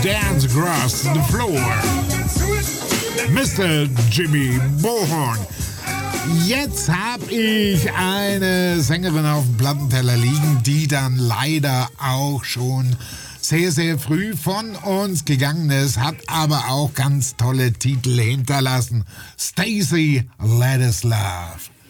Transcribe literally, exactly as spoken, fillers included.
Dance Across the Floor. Mister Jimmy Bullhorn. Jetzt habe ich eine Sängerin auf dem Plattenteller liegen, die dann leider auch schon sehr, sehr früh von uns gegangen ist, hat aber auch ganz tolle Titel hinterlassen. Stacey Ladislav.